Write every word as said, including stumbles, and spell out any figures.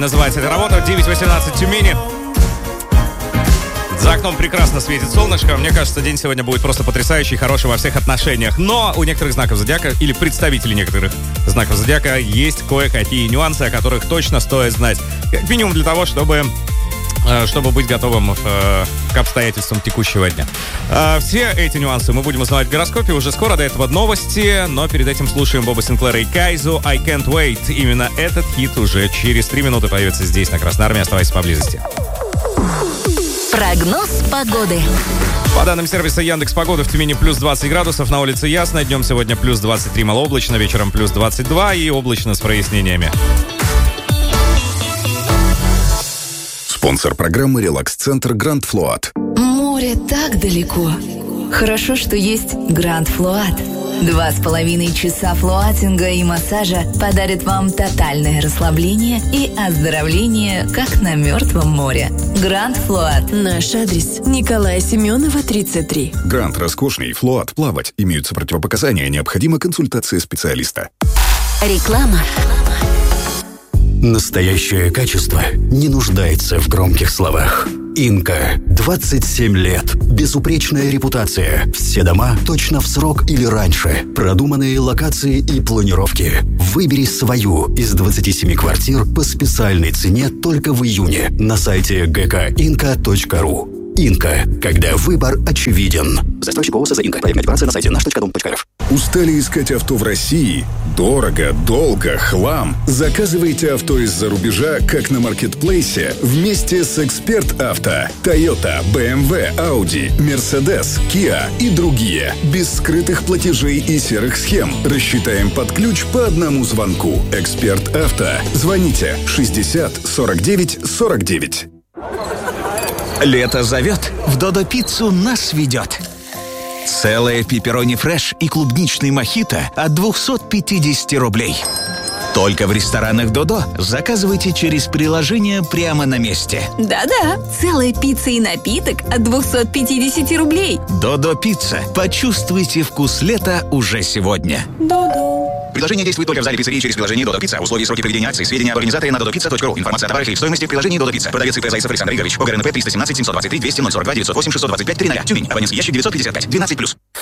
Называется эта работа. девять восемнадцать Тюмени. За окном прекрасно светит солнышко. Мне кажется, день сегодня будет просто потрясающий, хороший во всех отношениях. Но у некоторых знаков зодиака, или представителей некоторых знаков зодиака, есть кое-какие нюансы, о которых точно стоит знать. Как минимум для того, чтобы... чтобы быть готовым э, к обстоятельствам текущего дня. Э, все эти нюансы мы будем узнавать в гороскопе уже скоро. До этого новости, но перед этим слушаем Боба Синклера и Кайзу «I Can't Wait». Именно этот хит уже через три минуты появится здесь, на Красной Армии. Оставайтесь поблизости. Прогноз погоды. По данным сервиса Яндекс.Погода, в Тюмени плюс двадцать градусов, на улице ясно, днем сегодня плюс двадцать три малооблачно, вечером плюс двадцать два и облачно с прояснениями. Спонсор программы «Релакс-центр Гранд Флоат». Море так далеко. Хорошо, что есть Гранд Флоат. Два с половиной часа флоатинга и массажа подарят вам тотальное расслабление и оздоровление, как на Мертвом море. Гранд Флоат. Наш адрес: Николая Семенова, тридцать три. Гранд роскошный, Флоат плавать. Имеются противопоказания, необходима консультация специалиста. Реклама. Настоящее качество не нуждается в громких словах. Инка. двадцать семь лет. Безупречная репутация. Все дома точно в срок или раньше. Продуманные локации и планировки. Выбери свою из двадцати семи квартир по специальной цене только в июне на сайте джи кей инка точка ру. Инка. Когда выбор очевиден. Застройщик ООО «Инка». Проверка декларации на сайте наш точка дом точка эр эф. Устали искать авто в России? Дорого, долго, хлам? Заказывайте авто из-за рубежа, как на маркетплейсе, вместе с «Эксперт Авто». Toyota, бэ эм вэ, Audi, Mercedes, Kia и другие. Без скрытых платежей и серых схем. Рассчитаем под ключ по одному звонку. «Эксперт Авто». Звоните шестьдесят сорок девять сорок девять. Лето зовет, в Додо Пиццу нас ведет. Целая пепперони фреш и клубничный мохито от двести пятьдесят рублей. Только в ресторанах Додо заказывайте через приложение прямо на месте. Да-да, целая пицца и напиток от двести пятьдесят рублей. Додо Пицца. Почувствуйте вкус лета уже сегодня. Додо. Предложение действует только в зале пиццерии через приложение Додо Пицца. Условия и сроки проведения акции. Сведения об организаторе на додо пицца точка ру. Информация о товарах и их стоимости в приложении Додо Пицца. Продавец ИП Заисов Александр Игоревич. ОГРНП триста семнадцать семьсот двадцать три двести ноль сорок два девятьсот восемь шестьсот двадцать пять три ноль. Тюмень. Абонентский ящик девятьсот пятьдесят пять двенадцать плюс.